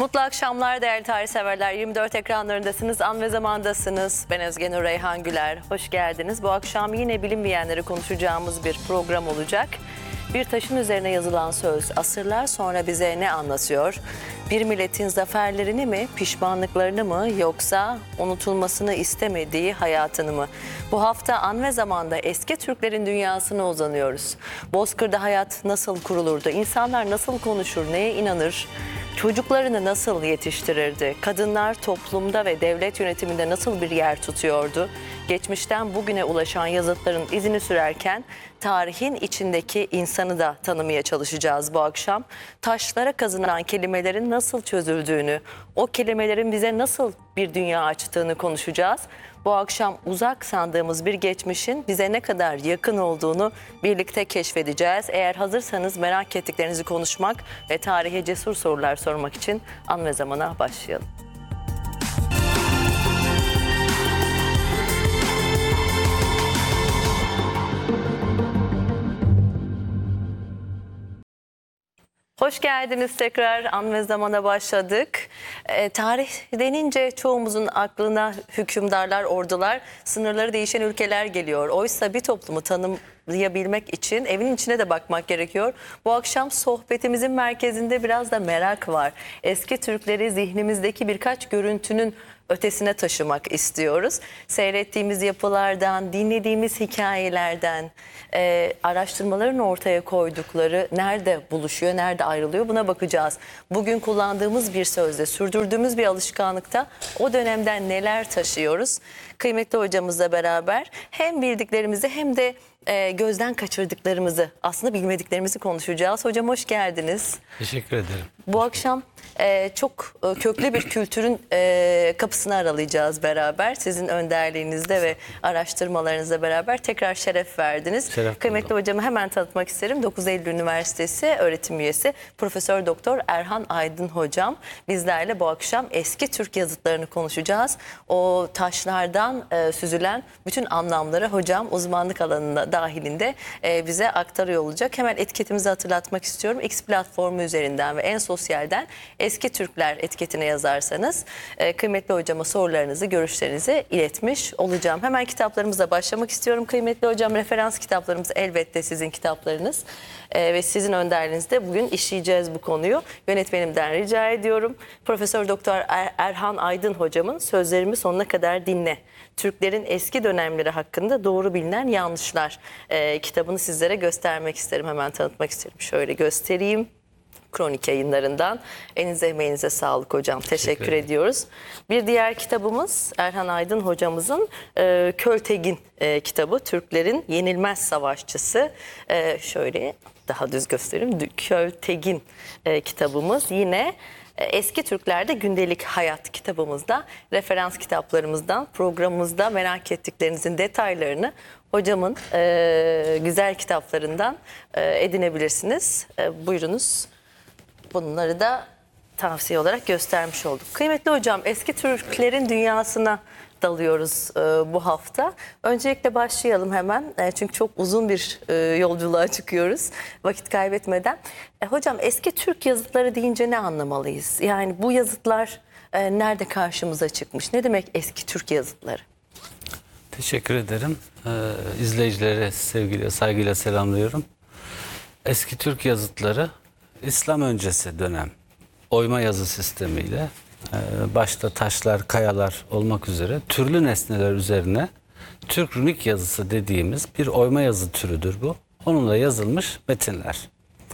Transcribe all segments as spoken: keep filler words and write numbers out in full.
Mutlu akşamlar değerli tarih severler. yirmi dört ekranlarındasınız, an ve zamandasınız. Ben Özge Nur Reyhan Güler. Hoş geldiniz. Bu akşam yine bilinmeyenleri konuşacağımız bir program olacak. Bir taşın üzerine yazılan söz asırlar sonra bize ne anlatıyor? Bir milletin zaferlerini mi, pişmanlıklarını mı, yoksa unutulmasını istemediği hayatını mı? Bu hafta an ve zamanda eski Türklerin dünyasına uzanıyoruz. Bozkır'da hayat nasıl kurulurdu? İnsanlar nasıl konuşur, neye inanır? Çocuklarını nasıl yetiştirirdi? Kadınlar toplumda ve devlet yönetiminde nasıl bir yer tutuyordu? Geçmişten bugüne ulaşan yazıtların izini sürerken tarihin içindeki insanı da tanımaya çalışacağız bu akşam. Taşlara kazınan kelimelerin nasıl çözüldüğünü, o kelimelerin bize nasıl bir dünya açtığını konuşacağız. Bu akşam uzak sandığımız bir geçmişin bize ne kadar yakın olduğunu birlikte keşfedeceğiz. Eğer hazırsanız merak ettiklerinizi konuşmak ve tarihe cesur sorular sormak için an ve zamana başlayalım. Hoş geldiniz tekrar. An ve zamana başladık. E, tarih denince çoğumuzun aklına hükümdarlar, ordular, sınırları değişen ülkeler geliyor. Oysa bir toplumu tanımlayabilmek için evin içine de bakmak gerekiyor. Bu akşam sohbetimizin merkezinde biraz da merak var. Eski Türkleri zihnimizdeki birkaç görüntünün ötesine taşımak istiyoruz. Seyrettiğimiz yapılardan, dinlediğimiz hikayelerden, e, araştırmaların ortaya koydukları nerede buluşuyor, nerede ayrılıyor, buna bakacağız. Bugün kullandığımız bir sözde, sürdürdüğümüz bir alışkanlıkta o dönemden neler taşıyoruz? Kıymetli hocamızla beraber hem bildiklerimizi hem de e, gözden kaçırdıklarımızı, aslında bilmediklerimizi konuşacağız. Hocam hoş geldiniz. Teşekkür ederim. Bu akşam e, çok e, köklü bir kültürün e, kapısını aralayacağız beraber. Sizin önderliğinizde ve araştırmalarınızla beraber tekrar şeref verdiniz. Şeref Kıymetli buldum. hocamı hemen tanıtmak isterim. dokuz Eylül Üniversitesi öğretim üyesi Profesör Doktor Erhan Aydın hocam. Bizlerle bu akşam eski Türk yazıtlarını konuşacağız. O taşlardan e, süzülen bütün anlamları hocam uzmanlık alanına dahilinde e, bize aktarıyor olacak. Hemen etiketimizi hatırlatmak istiyorum. X platformu üzerinden ve en sosyalden Eski Türkler etiketine yazarsanız e, kıymetli hocama sorularınızı, görüşlerinizi iletmiş olacağım. Hemen kitaplarımıza başlamak istiyorum. Kıymetli hocam, referans kitaplarımız elbette sizin kitaplarınız e, ve sizin önderliğinizde bugün işleyeceğiz bu konuyu. Yönetmenimden rica ediyorum. Profesör Doktor er Erhan Aydın hocamın Sözlerimi Sonuna Kadar Dinle, Türklerin eski dönemleri hakkında doğru bilinen yanlışlar e, kitabını sizlere göstermek isterim. Hemen tanıtmak isterim. Şöyle göstereyim. Kronik Yayınlarından. Elinize emeğinize sağlık hocam. Teşekkür, Teşekkür ediyoruz. Bir diğer kitabımız Erhan Aydın hocamızın e, Költegin e, kitabı. Türklerin Yenilmez Savaşçısı. E, şöyle daha düz göstereyim. Költegin e, kitabımız yine e, Eski Türklerde Gündelik Hayat kitabımızda, referans kitaplarımızdan, programımızda merak ettiklerinizin detaylarını hocamın e, güzel kitaplarından e, edinebilirsiniz. E, buyurunuz. Bunları da tavsiye olarak göstermiş olduk. Kıymetli hocam, eski Türklerin dünyasına dalıyoruz e, bu hafta. Öncelikle başlayalım hemen. E, çünkü çok uzun bir e, yolculuğa çıkıyoruz vakit kaybetmeden. E, hocam, eski Türk yazıtları deyince ne anlamalıyız? Yani bu yazıtlar e, nerede karşımıza çıkmış? Ne demek eski Türk yazıtları? Teşekkür ederim. Ee, izleyicilere sevgiyle, saygıyla selamlıyorum. Eski Türk yazıtları İslam öncesi dönem oyma yazı sistemiyle e, başta taşlar, kayalar olmak üzere türlü nesneler üzerine Türk runik yazısı dediğimiz bir oyma yazı türüdür bu. Onunla yazılmış metinler.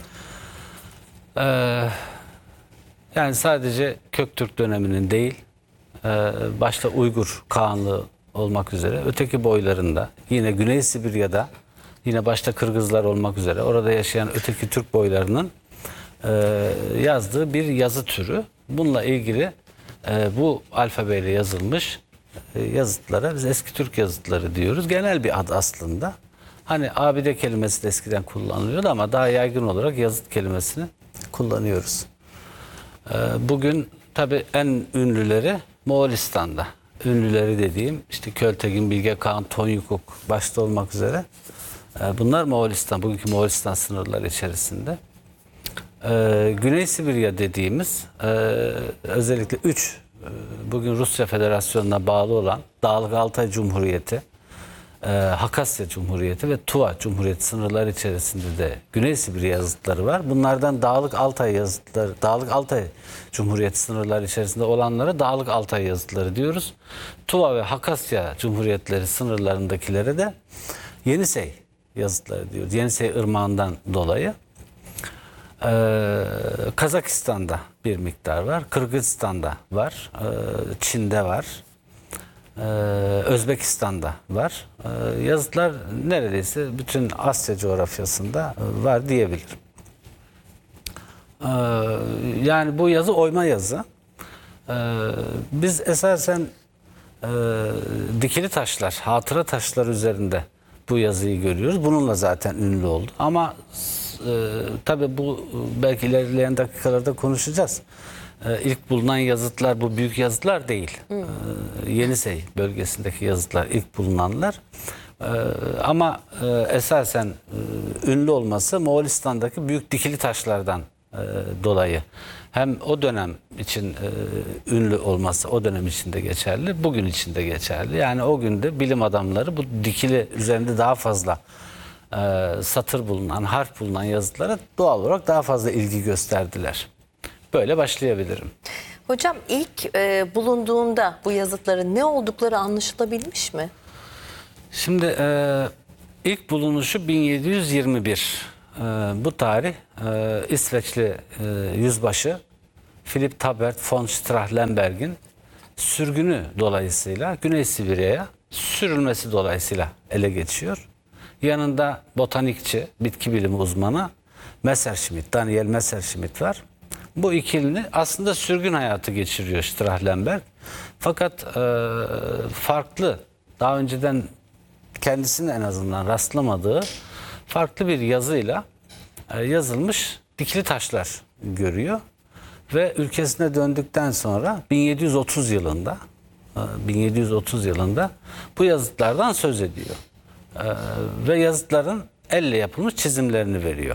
Ee, yani sadece Köktürk döneminin değil, e, başta Uygur Kağanlığı olmak üzere öteki boylarında, yine Güney Sibirya'da, yine başta Kırgızlar olmak üzere orada yaşayan öteki Türk boylarının e, yazdığı bir yazı türü. Bununla ilgili e, bu alfabeyle yazılmış e, yazıtlara biz eski Türk yazıtları diyoruz. Genel bir ad aslında. Hani abide kelimesi de eskiden kullanılıyordu ama daha yaygın olarak yazıt kelimesini kullanıyoruz. E, bugün tabii en ünlüleri Moğolistan'da. Ünlüleri dediğim işte Költegin, Bilge Kağan, Tonyukuk başta olmak üzere bunlar Moğolistan, bugünkü Moğolistan sınırları içerisinde. Ee, Güney Sibirya dediğimiz e, özellikle üç e, bugün Rusya Federasyonu'na bağlı olan Dağlık Altay Cumhuriyeti, e, Hakasya Cumhuriyeti ve Tuva Cumhuriyeti sınırları içerisinde de Güney Sibirya yazıtları var. Bunlardan Dağlık Altay yazıtları, Dağlık Altay Cumhuriyeti sınırları içerisinde olanlara Dağlık Altay yazıtları diyoruz. Tuva ve Hakasya Cumhuriyetleri sınırlarındakilere de Yenisey yazıtları diyoruz. Yenisey Irmağı'ndan dolayı. Ee, Kazakistan'da bir miktar var, Kırgızistan'da var, ee, Çin'de var, ee, Özbekistan'da var. Ee, yazıtlar neredeyse bütün Asya coğrafyasında var diyebilirim. Ee, yani bu yazı oyma yazı. Ee, biz esasen e, dikili taşlar, hatıra taşlar üzerinde bu yazıyı görüyoruz. Bununla zaten ünlü oldu. Ama e, tabii bu belki ilerleyen dakikalarda konuşacağız. E, ilk bulunan yazıtlar bu büyük yazıtlar değil. Hmm. E, Yenisey bölgesindeki yazıtlar ilk bulunanlar. E, ama e, esasen e, ünlü olması Moğolistan'daki büyük dikili taşlardan e, dolayı. Hem o dönem için e, ünlü olması o dönem için de geçerli, bugün için de geçerli. Yani o günde bilim adamları bu dikili üzerinde daha fazla e, satır bulunan, harf bulunan yazıtlara doğal olarak daha fazla ilgi gösterdiler. Böyle başlayabilirim. Hocam ilk e, bulunduğunda bu yazıtların ne oldukları anlaşılabilmiş mi? Şimdi e, ilk bulunuşu bin yedi yüz yirmi bir. E, bu tarih e, İsveçli e, yüzbaşı Philip Tabert von Strahlenberg'in sürgünü dolayısıyla Güney Sibirya'ya sürülmesi dolayısıyla ele geçiyor. Yanında botanikçi, bitki bilimi uzmanı Messerschmitt, Daniel Messerschmitt var. Bu ikilini aslında sürgün hayatı geçiriyor Strahlenberg. Fakat e, farklı, daha önceden kendisinin en azından rastlamadığı farklı bir yazıyla e, yazılmış dikili taşlar görüyor. Ve ülkesine döndükten sonra bin yedi yüz otuz yılında e, bin yedi yüz otuz yılında bu yazıtlardan söz ediyor. E, ve yazıtların elle yapılmış çizimlerini veriyor.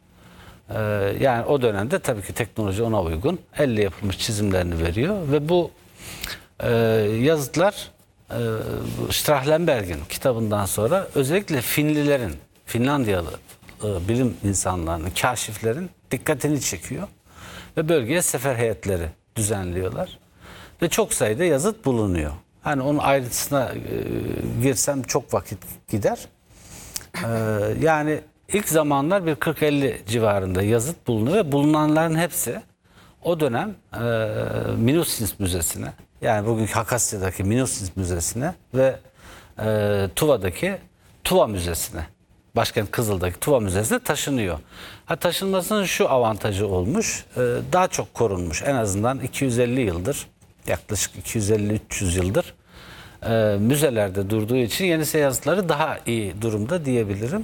E, yani o dönemde tabii ki teknoloji ona uygun elle yapılmış çizimlerini veriyor ve bu e, yazıtlar e, Strahlenberg'in kitabından sonra özellikle Finlilerin, Finlandiyalı e, bilim insanlarının, kaşiflerin dikkatini çekiyor ve bölgeye sefer heyetleri düzenliyorlar ve çok sayıda yazıt bulunuyor. Hani onun ayrıntısına e, girsem çok vakit gider. E, yani ilk zamanlar bir kırk elli civarında yazıt bulunuyor ve bulunanların hepsi o dönem e, Minusins Müzesi'ne, yani bugünkü Hakasya'daki Minusins Müzesi'ne ve e, Tuva'daki Tuva Müzesi'ne, başkent Kızıl'daki Tuva Müzesi'ne taşınıyor. Ha, taşınmasının şu avantajı olmuş, e, daha çok korunmuş. En azından iki yüz elli yıldır, yaklaşık iki yüz elli üç yüz yıldır e, müzelerde durduğu için Yenisey yazıtları daha iyi durumda diyebilirim.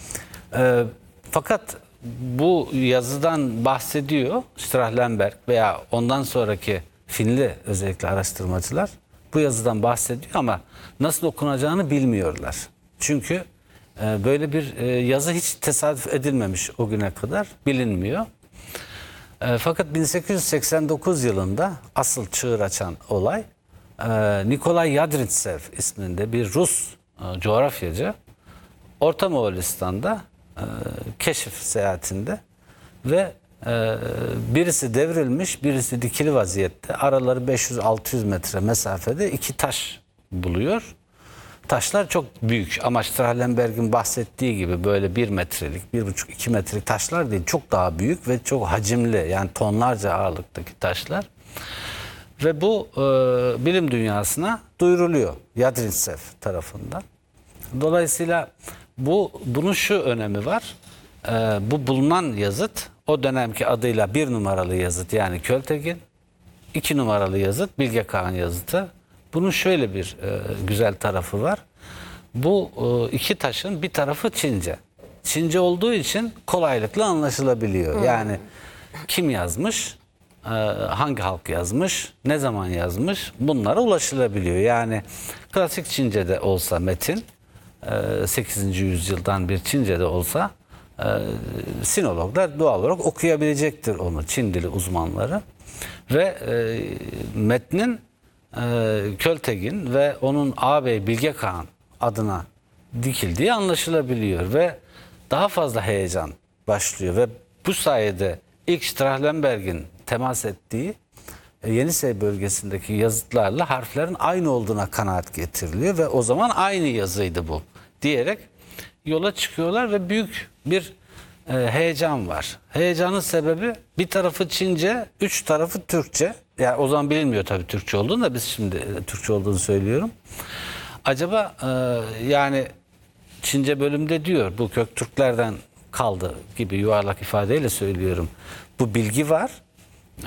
E, fakat bu yazıdan bahsediyor Strahlenberg veya ondan sonraki Finli özellikle araştırmacılar bu yazıdan bahsediyor ama nasıl okunacağını bilmiyorlar. Çünkü e, böyle bir e, yazı hiç tesadüf edilmemiş o güne kadar, bilinmiyor. E, fakat bin sekiz yüz seksen dokuz yılında asıl çığır açan olay e, Nikolay Yadrintsev isminde bir Rus e, coğrafyacı Orta Moğolistan'da e, keşif seyahatinde ve e, birisi devrilmiş, birisi dikili vaziyette, araları beş yüz altı yüz metre mesafede iki taş buluyor. Taşlar çok büyük ama Strahlenberg'in bahsettiği gibi böyle bir metrelik, bir buçuk iki metrelik taşlar değil, çok daha büyük ve çok hacimli, yani tonlarca ağırlıktaki taşlar. Ve bu e, bilim dünyasına duyuruluyor Yadrintsev tarafından. Dolayısıyla bu bunun şu önemi var. Ee, bu bulunan yazıt o dönemki adıyla bir numaralı yazıt, yani Költegin, iki numaralı yazıt Bilge Kağan yazıtı. Bunun şöyle bir e, güzel tarafı var. Bu e, iki taşın bir tarafı Çince. Çince olduğu için kolaylıkla anlaşılabiliyor. Hmm. Yani kim yazmış, e, hangi halk yazmış, ne zaman yazmış, bunlara ulaşılabiliyor. Yani klasik Çince'de olsa metin, sekizinci yüzyıldan bir Çince'de olsa e, sinologlar doğal olarak okuyabilecektir onu, Çin dili uzmanları. Ve e, metnin e, Költegin ve onun ağabey Bilge Kağan adına dikildiği anlaşılabiliyor ve daha fazla heyecan başlıyor ve bu sayede ilk Strahlenberg'in temas ettiği Yenisey bölgesindeki yazıtlarla harflerin aynı olduğuna kanaat getiriliyor ve o zaman aynı yazıydı bu diyerek yola çıkıyorlar ve büyük bir e, heyecan var. Heyecanın sebebi bir tarafı Çince, üç tarafı Türkçe. Yani o zaman bilinmiyor tabii Türkçe olduğunu da biz şimdi e, Türkçe olduğunu söylüyorum. Acaba e, yani Çince bölümde diyor bu Göktürklerden kaldı gibi yuvarlak ifadeyle söylüyorum. Bu bilgi var. E,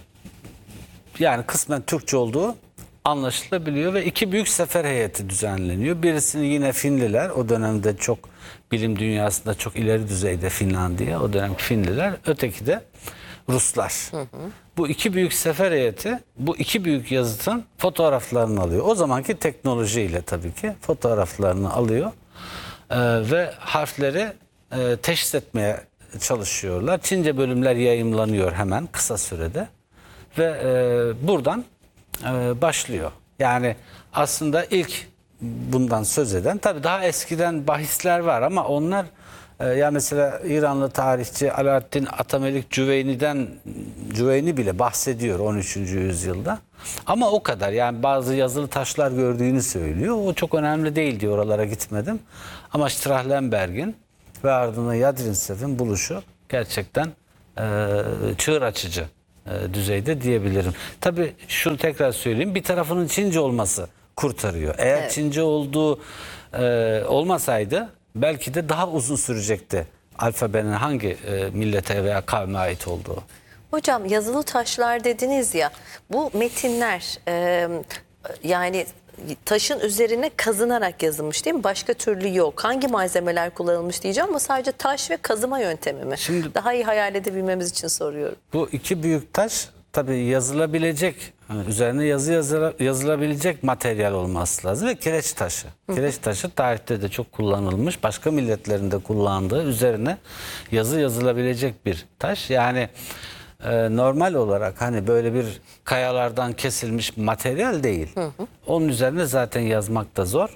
yani kısmen Türkçe olduğu anlaşılabiliyor ve iki büyük sefer heyeti düzenleniyor. Birisini yine Finliler, o dönemde çok bilim dünyasında çok ileri düzeyde Finlandiya, o dönemki Finliler, öteki de Ruslar. Hı hı. Bu iki büyük sefer heyeti bu iki büyük yazıtın fotoğraflarını alıyor. O zamanki teknolojiyle tabii ki fotoğraflarını alıyor ee, ve harfleri e, teşhis etmeye çalışıyorlar. Çince bölümler yayımlanıyor hemen kısa sürede ve e, buradan e, başlıyor. Yani aslında ilk bundan söz eden, tabii daha eskiden bahisler var ama onlar e, ya mesela İranlı tarihçi Alaaddin Atamelik Cüveyni'den Cüveyni bile bahsediyor on üçüncü yüzyılda. Ama o kadar, yani bazı yazılı taşlar gördüğünü söylüyor. O çok önemli değil diyor, oralara gitmedim. Ama Strahlenberg'in ve ardından Yadrinsev'in buluşu gerçekten e, çığır açıcı e, düzeyde diyebilirim. Tabii şunu tekrar söyleyeyim, bir tarafının Çince olması kurtarıyor. Eğer evet. Çince olduğu e, olmasaydı belki de daha uzun sürecekti alfabenin hangi e, millete veya kavme ait olduğu. Hocam yazılı taşlar dediniz ya, bu metinler e, yani taşın üzerine kazınarak yazılmış değil mi? Başka türlü yok. Hangi malzemeler kullanılmış diyeceğim ama sadece taş ve kazıma yöntemi mi? Şimdi, daha iyi hayal edebilmemiz için soruyorum. Bu iki büyük taş tabii yazılabilecek, üzerine yazı yazıla, yazılabilecek materyal olması lazım ve kireç taşı. Kireç taşı tarihte de çok kullanılmış. Başka milletlerin de kullandığı, üzerine yazı yazılabilecek bir taş. Yani e, normal olarak hani böyle bir kayalardan kesilmiş materyal değil. Hı hı. Onun üzerine zaten yazmak da zor.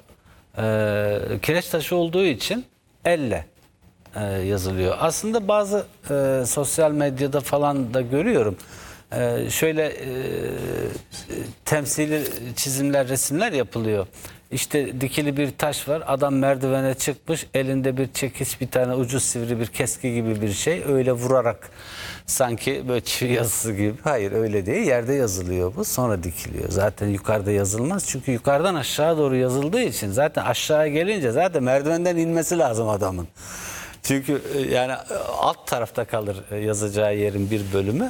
E, kireç taşı olduğu için elle e, yazılıyor. Aslında bazı e, sosyal medyada falan da görüyorum. Ee, şöyle e, temsili çizimler, resimler yapılıyor. İşte dikili bir taş var, adam merdivene çıkmış, elinde bir çekiç, bir tane ucu sivri bir keski gibi bir şey, öyle vurarak sanki böyle çivi yazısı gibi. Hayır, öyle değil, yerde yazılıyor bu, sonra dikiliyor. Zaten yukarıda yazılmaz, çünkü yukarıdan aşağı doğru yazıldığı için zaten aşağıya gelince zaten merdivenden inmesi lazım adamın. Çünkü yani alt tarafta kalır yazacağı yerin bir bölümü.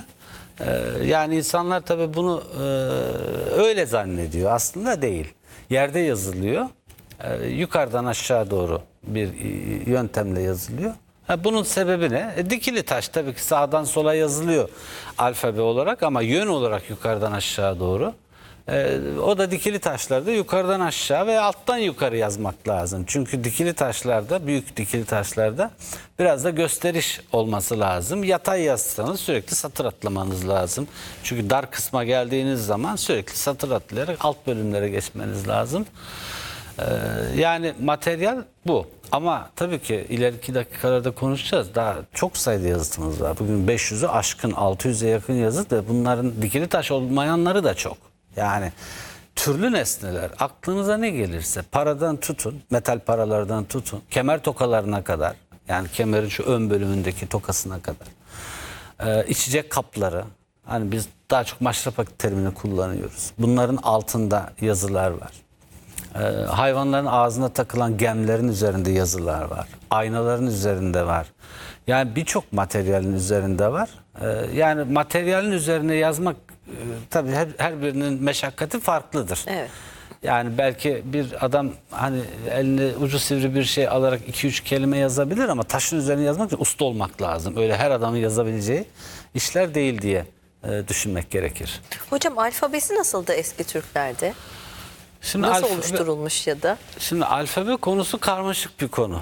Yani insanlar tabii bunu e, öyle zannediyor. Aslında değil. Yerde yazılıyor. E, yukarıdan aşağı doğru bir yöntemle yazılıyor. Ha, bunun sebebi ne? E, dikili taş tabii ki sağdan sola yazılıyor alfabe olarak ama yön olarak yukarıdan aşağı doğru. E, o da dikili taşlarda yukarıdan aşağı ve alttan yukarı yazmak lazım. Çünkü dikili taşlarda, büyük dikili taşlarda biraz da gösteriş olması lazım. Yatay yazsanız sürekli satır atlamanız lazım. Çünkü dar kısma geldiğiniz zaman sürekli satır atlayarak alt bölümlere geçmeniz lazım. E, yani materyal bu. Ama tabii ki ileriki dakikalarda konuşacağız. Daha çok sayıda yazıtımız var. Bugün beş yüzü aşkın, altı yüze yakın yazıt ve bunların dikili taş olmayanları da çok. Yani türlü nesneler, aklınıza ne gelirse, paradan tutun, metal paralardan tutun, kemer tokalarına kadar, yani kemerin şu ön bölümündeki tokasına kadar, ee, içecek kapları, hani biz daha çok maşrapa terimini kullanıyoruz. Bunların altında yazılar var. Ee, hayvanların ağzına takılan gemlerin üzerinde yazılar var. Aynaların üzerinde var. Yani birçok materyalin üzerinde var. Ee, yani materyalin üzerine yazmak e, tabii her, her birinin meşakkati farklıdır. Evet. Yani belki bir adam hani eline ucu sivri bir şey alarak iki üç kelime yazabilir ama taşın üzerine yazmak için usta olmak lazım. Öyle her adamın yazabileceği işler değil diye e, düşünmek gerekir. Hocam alfabesi nasıldı eski Türklerde? Şimdi Nasıl alfabe, oluşturulmuş ya da? Şimdi alfabe konusu karmaşık bir konu.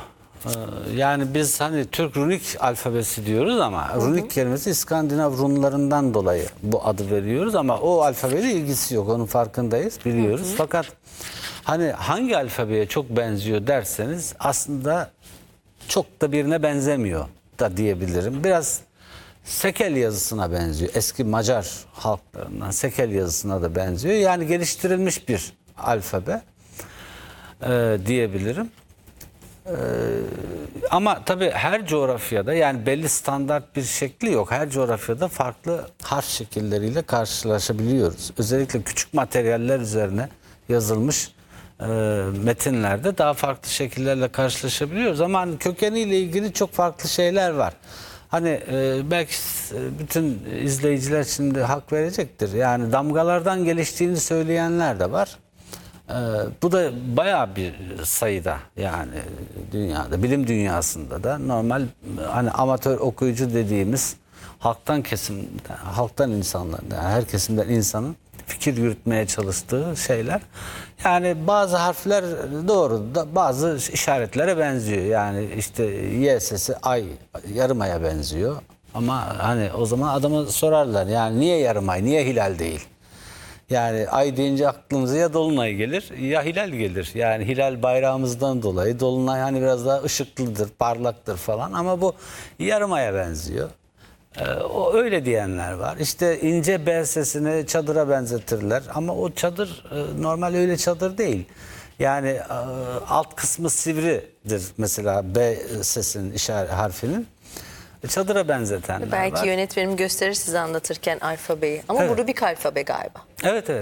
Ee, Yani biz hani Türk runik alfabesi diyoruz ama runik kelimesi İskandinav runlarından dolayı bu adı veriyoruz ama o alfabeyle ilgisi yok. Onun farkındayız, biliyoruz. Fakat hani hangi alfabeye çok benziyor derseniz aslında çok da birine benzemiyor da diyebilirim. Biraz Sekel yazısına benziyor. Eski Macar halklarından Sekel yazısına da benziyor. Yani geliştirilmiş bir alfabe e, diyebilirim. E, ama tabii her coğrafyada yani belli standart bir şekli yok. Her coğrafyada farklı harf şekilleriyle karşılaşabiliyoruz. Özellikle küçük materyaller üzerine yazılmış e, metinlerde daha farklı şekillerle karşılaşabiliyoruz. Ama hani kökeniyle ilgili çok farklı şeyler var. Hani e, belki bütün izleyiciler şimdi hak verecektir. Yani damgalardan geliştiğini söyleyenler de var. E, bu da bayağı bir sayıda yani dünyada, bilim dünyasında da normal hani amatör okuyucu dediğimiz halktan kesim, halktan insanlar, yani her kesimden insanın fikir yürütmeye çalıştığı şeyler. Yani bazı harfler doğru, da bazı işaretlere benziyor. Yani işte Y sesi ay, yarım aya benziyor. Ama hani o zaman adamı sorarlar yani niye yarım ay, niye hilal değil? Yani ay deyince aklımıza ya dolunay gelir ya hilal gelir. Yani hilal bayrağımızdan dolayı, dolunay hani biraz daha ışıklıdır, parlaktır falan ama bu yarım aya benziyor. Ee, o öyle diyenler var. İşte ince B sesini çadıra benzetirler ama o çadır e, normal öyle çadır değil. Yani e, alt kısmı sivridir mesela B sesinin işaret harfinin. E, çadıra benzetenler Belki var. yönetmenim gösterir size anlatırken alfabeyi. Ama Evet. bu Rubik alfabe galiba. Evet evet.